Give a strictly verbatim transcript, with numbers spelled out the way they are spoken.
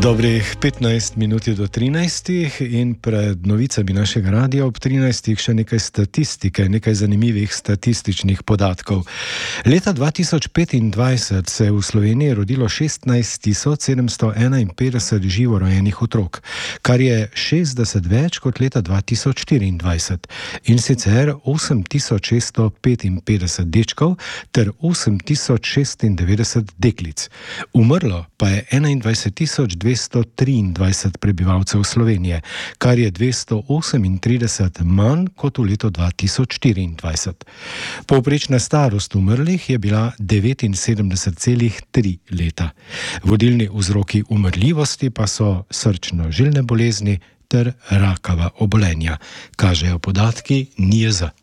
Dobrih petnajst minut do trinajstih in pred novicami našega radia ob trinajstih še nekaj statistike, nekaj zanimivih statističnih podatkov. Leta dva tisoč petindvajset se je v Sloveniji rodilo šestnajst tisoč sedemsto enainpetdeset živorojenih otrok, kar je šestdeset več kot leta dva tisoč štiriindvajset, in sicer osem tisoč šeststo petinpetdeset dečkov ter osem tisoč šestindevetdeset deklic. Umrlo pa je enaindvajset tisoč dvesto triindvajset prebivalcev Slovenije, kar je dvesto osemintrideset manj kot v letu dva tisoč štiriindvajset. Povprečna starost umrlih je bila devetinsedemdeset celih tri leta. Vodilni vzroki umrljivosti pa so srčno-žilne bolezni ter rakava obolenja, kažejo podatki N I J Z.